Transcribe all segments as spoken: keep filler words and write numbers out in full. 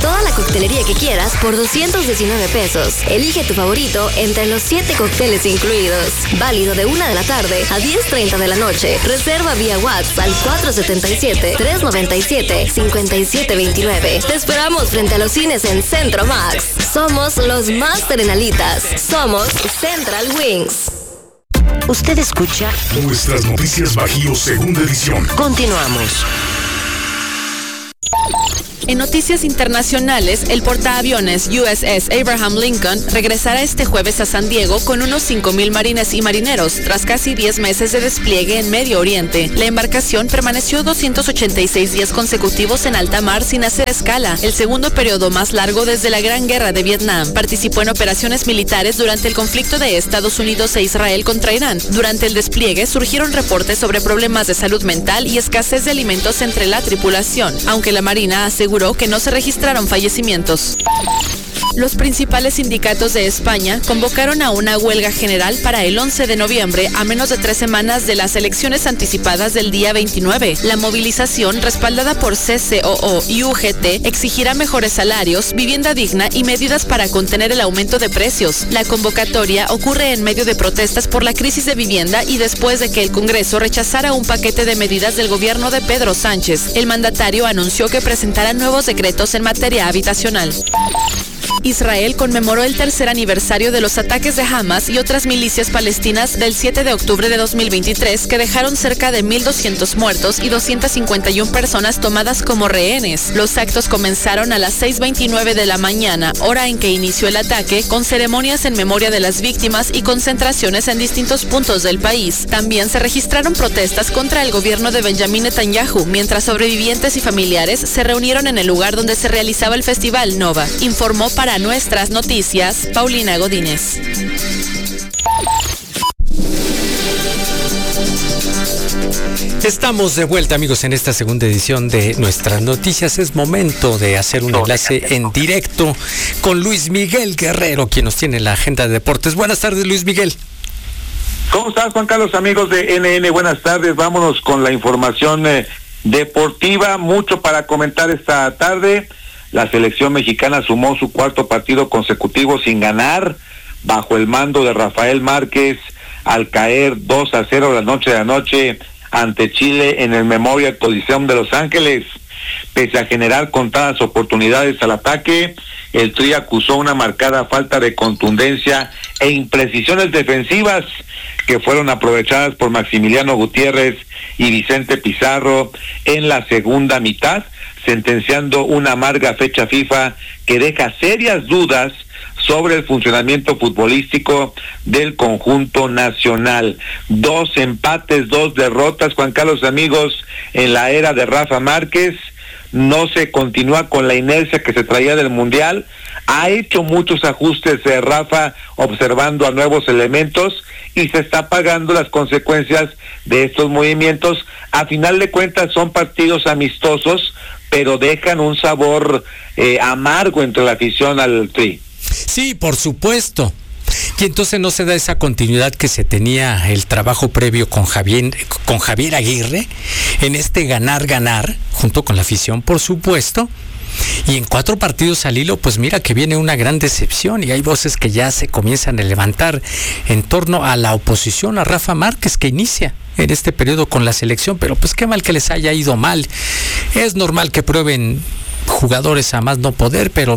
toda la coctelería que quieras por doscientos diecinueve pesos. Elige tu favorito entre los siete cócteles incluidos. Válido de una de la tarde a diez treinta de la noche. Reserva vía WhatsApp al cuatro siete siete, tres nueve siete, cinco siete dos nueve. Te esperamos frente a los cines en Centro Max. Somos los más terrenalitas. Somos Central Wings. Usted escucha Nuestras Noticias Bajío, segunda edición. Continuamos. En noticias internacionales, el portaaviones U S S Abraham Lincoln regresará este jueves a San Diego con unos cinco mil marines y marineros tras casi diez meses de despliegue en Medio Oriente. La embarcación permaneció doscientos ochenta y seis días consecutivos en alta mar sin hacer escala, el segundo periodo más largo desde la Gran Guerra de Vietnam. Participó en operaciones militares durante el conflicto de Estados Unidos e Israel contra Irán. Durante el despliegue surgieron reportes sobre problemas de salud mental y escasez de alimentos entre la tripulación, aunque la Marina aseguró que no se registraron fallecimientos. Los principales sindicatos de España convocaron a una huelga general para el once de noviembre, a menos de tres semanas de las elecciones anticipadas del día veintinueve. La movilización, respaldada por C C O O y U G T, exigirá mejores salarios, vivienda digna y medidas para contener el aumento de precios. La convocatoria ocurre en medio de protestas por la crisis de vivienda y después de que el Congreso rechazara un paquete de medidas del gobierno de Pedro Sánchez. El mandatario anunció que presentará nuevos decretos en materia habitacional. Israel conmemoró el tercer aniversario de los ataques de Hamas y otras milicias palestinas del siete de octubre de dos mil veintitrés, que dejaron cerca de mil doscientos muertos y doscientas cincuenta y una personas tomadas como rehenes. Los actos comenzaron a las seis veintinueve de la mañana, hora en que inició el ataque, con ceremonias en memoria de las víctimas y concentraciones en distintos puntos del país. También se registraron protestas contra el gobierno de Benjamín Netanyahu, mientras sobrevivientes y familiares se reunieron en el lugar donde se realizaba el festival Nova. Informó para Nuestras Noticias, Paulina Godínez. Estamos de vuelta, amigos, en esta segunda edición de Nuestras Noticias. Es momento de hacer un enlace en directo con Luis Miguel Guerrero, quien nos tiene la agenda de deportes. Buenas tardes, Luis Miguel. ¿Cómo estás, Juan Carlos? Amigos de N N, buenas tardes. Vámonos con la información eh, deportiva. Mucho para comentar esta tarde. La selección mexicana sumó su cuarto partido consecutivo sin ganar, bajo el mando de Rafael Márquez, al caer dos a cero la noche de anoche ante Chile en el Memorial Coliseum de Los Ángeles. Pese a generar contadas oportunidades al ataque, el Tri acusó una marcada falta de contundencia e imprecisiones defensivas que fueron aprovechadas por Maximiliano Gutiérrez y Vicente Pizarro en la segunda mitad, sentenciando una amarga fecha FIFA que deja serias dudas sobre el funcionamiento futbolístico del conjunto nacional. Dos empates, dos derrotas, Juan Carlos, amigos, en la era de Rafa Márquez. No se continúa con la inercia que se traía del Mundial. Ha hecho muchos ajustes de Rafa, observando a nuevos elementos, y se está pagando las consecuencias de estos movimientos. A final de cuentas son partidos amistosos, pero dejan un sabor eh, amargo entre la afición al Tri. Sí, por supuesto. Y entonces no se da esa continuidad que se tenía el trabajo previo con Javier, con Javier Aguirre, en este ganar-ganar, junto con la afición, por supuesto. Y en cuatro partidos al hilo, pues mira que viene una gran decepción, y hay voces que ya se comienzan a levantar en torno a la oposición a Rafa Márquez, que inicia en este periodo con la selección. Pero pues qué mal que les haya ido mal. Es normal que prueben jugadores a más no poder, pero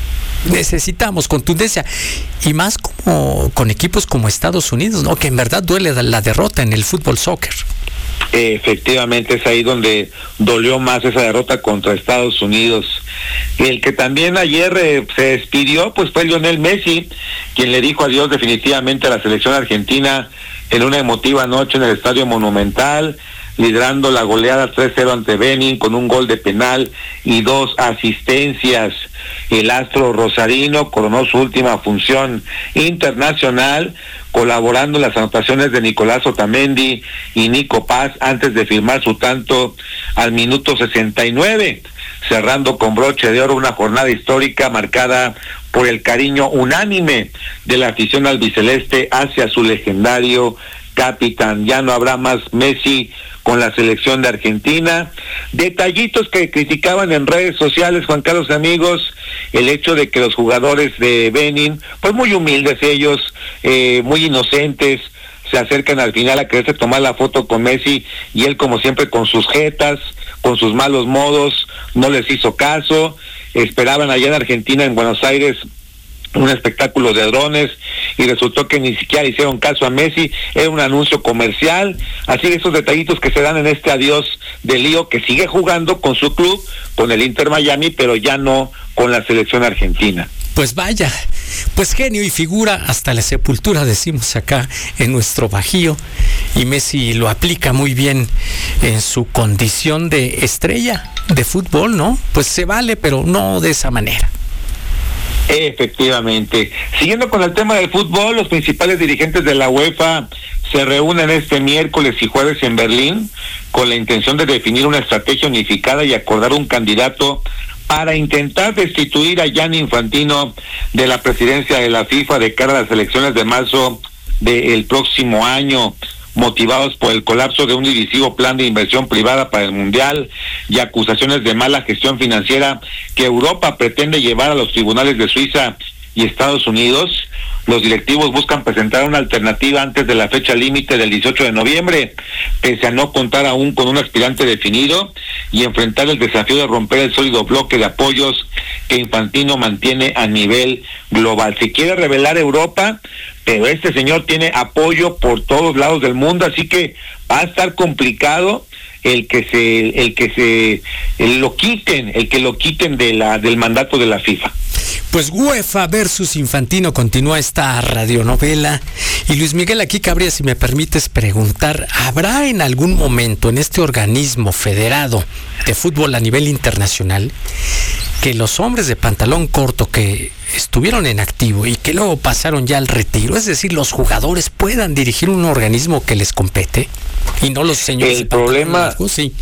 necesitamos contundencia, y más como con equipos como Estados Unidos, ¿no? Que en verdad duele la derrota en el fútbol soccer. Efectivamente, es ahí donde dolió más esa derrota contra Estados Unidos. El que también ayer eh, se despidió, pues fue Lionel Messi, quien le dijo adiós definitivamente a la selección argentina en una emotiva noche en el Estadio Monumental, liderando la goleada tres cero ante Benin con un gol de penal y dos asistencias. El astro rosarino coronó su última función internacional, colaborando en las anotaciones de Nicolás Otamendi y Nico Paz antes de firmar su tanto al minuto sesenta y nueve, cerrando con broche de oro una jornada histórica marcada por el cariño unánime de la afición albiceleste hacia su legendario capitán. Ya no habrá más Messi con la selección de Argentina. Detallitos que criticaban en redes sociales, Juan Carlos, amigos, el hecho de que los jugadores de Benin, pues muy humildes ellos, eh, muy inocentes, se acercan al final a quererse tomar la foto con Messi y él como siempre con sus jetas, con sus malos modos, no les hizo caso. Esperaban allá en Argentina, en Buenos Aires, un espectáculo de drones y resultó que ni siquiera hicieron caso a Messi, era un anuncio comercial. Así que esos detallitos que se dan en este adiós de Lío, que sigue jugando con su club, con el Inter Miami, pero ya no con la selección argentina. Pues vaya, pues genio y figura hasta la sepultura, decimos acá en nuestro Bajío, y Messi lo aplica muy bien en su condición de estrella de fútbol, ¿no? Pues se vale, pero no de esa manera. Efectivamente. Siguiendo con el tema del fútbol, los principales dirigentes de la UEFA se reúnen este miércoles y jueves en Berlín con la intención de definir una estrategia unificada y acordar un candidato para intentar destituir a Gianni Infantino de la presidencia de la FIFA de cara a las elecciones de marzo del próximo año, motivados por el colapso de un divisivo plan de inversión privada para el Mundial y acusaciones de mala gestión financiera que Europa pretende llevar a los tribunales de Suiza y Estados Unidos. Los directivos buscan presentar una alternativa antes de la fecha límite del dieciocho de noviembre, pese a no contar aún con un aspirante definido y enfrentar el desafío de romper el sólido bloque de apoyos que Infantino mantiene a nivel global. Se quiere revelar Europa, pero este señor tiene apoyo por todos lados del mundo, así que va a estar complicado el que se el que se el lo quiten, el que lo quiten de la del mandato de la FIFA. Pues UEFA versus Infantino continúa esta radionovela. Y Luis Miguel, aquí cabría, si me permites preguntar, ¿habrá en algún momento en este organismo federado de fútbol a nivel internacional que los hombres de pantalón corto que estuvieron en activo y que luego pasaron ya al retiro, es decir, los jugadores puedan dirigir un organismo que les compete y no los señores el de problema largo? Sí.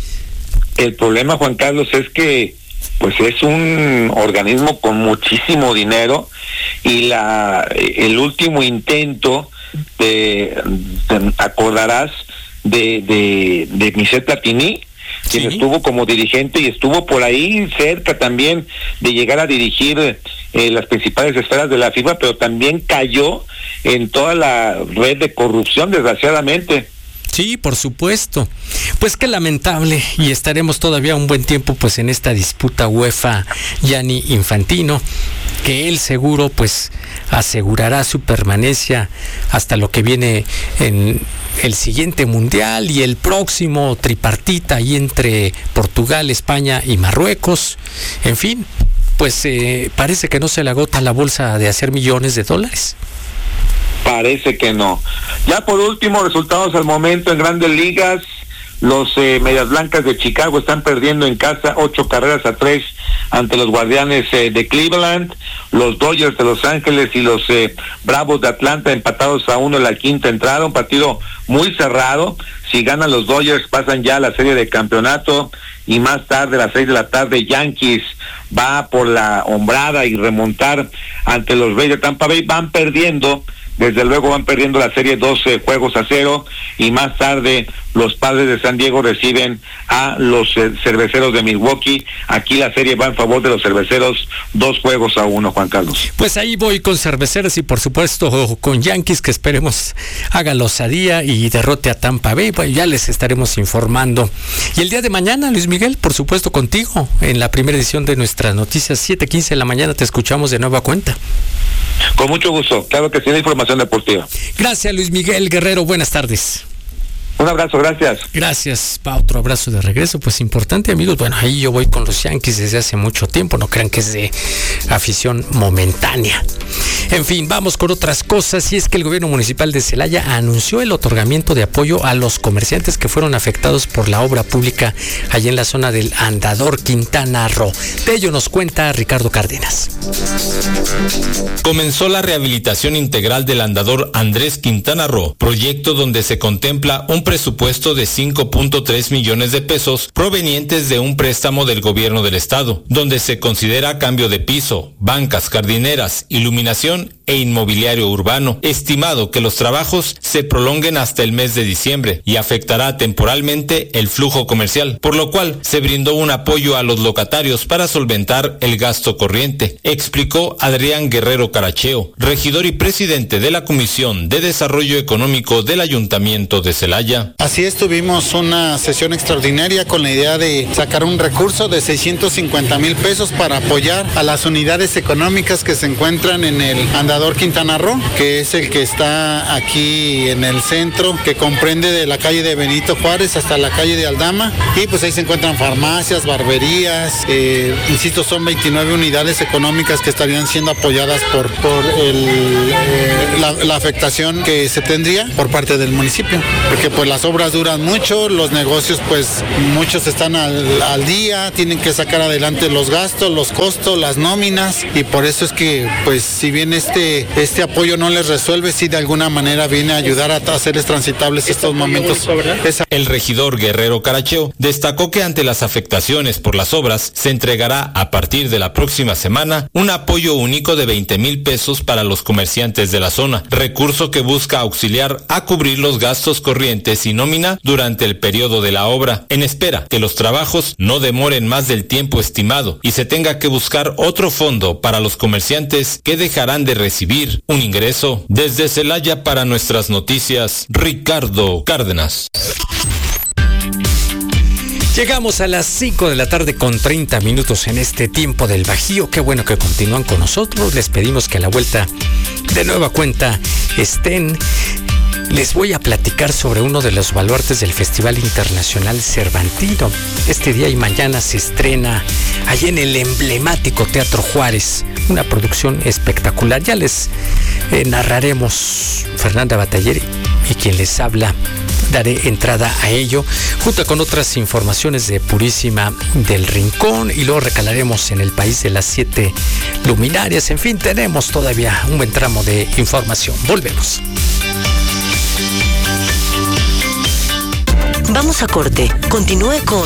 El problema, Juan Carlos, es que pues es un organismo con muchísimo dinero y la el último intento de, de acordarás de de, de Michel Platini, quien sí. estuvo como dirigente y estuvo por ahí cerca también de llegar a dirigir eh, las principales esferas de la FIFA, pero también cayó en toda la red de corrupción, desgraciadamente. Sí, por supuesto. Pues qué lamentable, y estaremos todavía un buen tiempo pues en esta disputa UEFA Gianni Infantino, que él seguro pues asegurará su permanencia hasta lo que viene en el siguiente mundial y el próximo tripartita ahí entre Portugal, España y Marruecos. En fin, pues eh, parece que no se le agota la bolsa de hacer millones de dólares. Parece que no. Ya por último, resultados al momento en Grandes Ligas. Los eh, Medias Blancas de Chicago están perdiendo en casa ocho carreras a tres ante los Guardianes eh, de Cleveland. Los Dodgers de Los Ángeles y los eh, Bravos de Atlanta empatados a uno en la quinta entrada. Un partido muy cerrado. Si ganan los Dodgers pasan ya a la serie de campeonato. Y más tarde, a las seis de la tarde, Yankees va por la hombrada y remontar ante los Reyes de Tampa Bay. Van perdiendo. Desde luego van perdiendo la serie doce juegos a cero y más tarde los Padres de San Diego reciben a los eh, Cerveceros de Milwaukee. Aquí la serie va en favor de los Cerveceros, dos juegos a uno, Juan Carlos. Pues ahí voy con Cerveceros y por supuesto con Yankees, que esperemos haga la osadía y derrote a Tampa Bay. Pues ya les estaremos informando. Y el día de mañana, Luis Miguel, por supuesto contigo, en la primera edición de nuestras noticias, siete quince de la mañana, te escuchamos de nueva cuenta. Con mucho gusto, claro que sí, la información deportiva. Gracias, Luis Miguel Guerrero, buenas tardes. Un abrazo, gracias. Gracias, pa, otro abrazo de regreso, pues importante, amigos. Bueno, ahí yo voy con los Yankees desde hace mucho tiempo, no crean que es de afición momentánea. En fin, vamos con otras cosas, y es que el gobierno municipal de Celaya anunció el otorgamiento de apoyo a los comerciantes que fueron afectados por la obra pública allá en la zona del Andador Quintana Roo. De ello nos cuenta Ricardo Cárdenas. Comenzó la rehabilitación integral del Andador Andrés Quintana Roo, proyecto donde se contempla un presupuesto de cinco punto tres millones de pesos provenientes de un préstamo del gobierno del estado, donde se considera cambio de piso, bancas, jardineras, iluminación e Inmobiliario Urbano, estimado que los trabajos se prolonguen hasta el mes de diciembre y afectará temporalmente el flujo comercial, por lo cual se brindó un apoyo a los locatarios para solventar el gasto corriente, explicó Adrián Guerrero Caracheo, regidor y presidente de la Comisión de Desarrollo Económico del Ayuntamiento de Celaya. Así es, tuvimos una sesión extraordinaria con la idea de sacar un recurso de seiscientos cincuenta mil pesos para apoyar a las unidades económicas que se encuentran en el Andador Quintana Roo, que es el que está aquí en el centro, que comprende de la calle de Benito Juárez hasta la calle de Aldama, y pues ahí se encuentran farmacias, barberías, eh, insisto, son veintinueve unidades económicas que estarían siendo apoyadas por, por el, eh, la, la afectación que se tendría por parte del municipio, porque pues las obras duran mucho, los negocios pues muchos están al, al día, tienen que sacar adelante los gastos, los costos, las nóminas, y por eso es que pues si bien este, este apoyo no les resuelve, sí de alguna manera viene a ayudar a hacerles transitables estos momentos. Esa... El regidor Guerrero Caracheo destacó que ante las afectaciones por las obras se entregará a partir de la próxima semana un apoyo único de veinte mil pesos para los comerciantes de la zona, recurso que busca auxiliar a cubrir los gastos corrientes y nómina durante el periodo de la obra, en espera que los trabajos no demoren más del tiempo estimado y se tenga que buscar otro fondo para los comerciantes que dejarán de recibir un ingreso. Desde Celaya para Nuestras Noticias, Ricardo Cárdenas. Llegamos a las cinco de la tarde con treinta minutos en este tiempo del Bajío. Qué bueno que continúan con nosotros. Les pedimos que a la vuelta de nueva cuenta estén. Les voy a platicar sobre uno de los baluartes del Festival Internacional Cervantino. Este día y mañana se estrena allí en el emblemático Teatro Juárez, una producción espectacular. Ya les eh, narraremos, Fernanda Batalleri y quien les habla, daré entrada a ello, junto con otras informaciones de Purísima del Rincón, y luego recalaremos en el país de las siete luminarias. En fin, tenemos todavía un buen tramo de información. Volvemos. Vamos a corte. Continúe con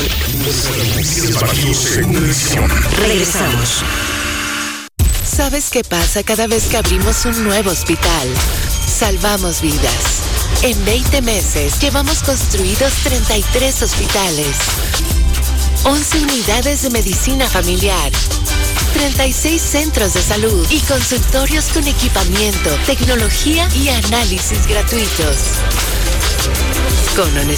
Regresamos. ¿Sabes qué pasa cada vez que abrimos un nuevo hospital? Salvamos vidas. En veinte meses llevamos construidos treinta y tres hospitales, once unidades de medicina familiar, treinta y seis centros de salud y consultorios con equipamiento, tecnología y análisis gratuitos. Con honestidad